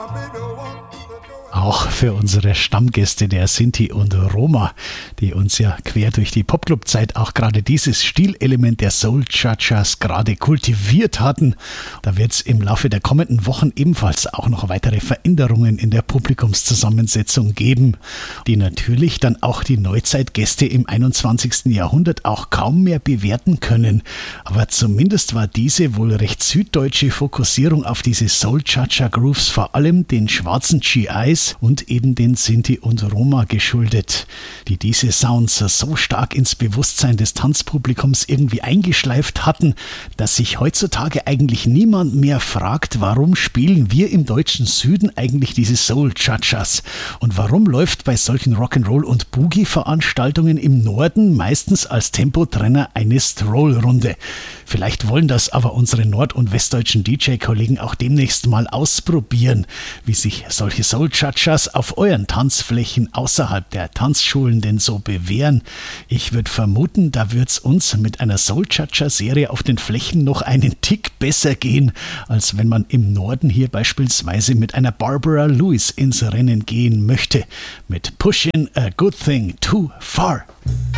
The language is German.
Auch für unsere Stammgäste der Sinti und Roma, die uns ja quer durch die Popclub-Zeit auch gerade dieses Stilelement der Soul-Chachas gerade kultiviert hatten. Da wird es im Laufe der kommenden Wochen ebenfalls auch noch weitere Veränderungen in der Publikumszusammensetzung geben, die natürlich dann auch die Neuzeitgäste im 21. Jahrhundert auch kaum mehr bewerten können. Aber zumindest war diese wohl recht süddeutsche Fokussierung auf diese Soul-Chacha-Grooves vor allem den schwarzen GIs und eben den Sinti und Roma geschuldet, die diese Sounds so stark ins Bewusstsein des Tanzpublikums irgendwie eingeschleift hatten, dass sich heutzutage eigentlich niemand mehr fragt, warum spielen wir im deutschen Süden eigentlich diese Soul-Chachas und warum läuft bei solchen Rock'n'Roll- und Boogie-Veranstaltungen im Norden meistens als Tempotrenner eine Stroll-Runde. Vielleicht wollen das aber unsere nord- und westdeutschen DJ-Kollegen auch demnächst mal ausprobieren, wie sich solche Soul-Chachas auf euren Tanzflächen außerhalb der Tanzschulen denn so bewähren. Ich würde vermuten, da wird es uns mit einer Soul-Chacha-Serie auf den Flächen noch einen Tick besser gehen, als wenn man im Norden hier beispielsweise mit einer Barbara Lewis ins Rennen gehen möchte. Mit Pushing a Good Thing Too Far.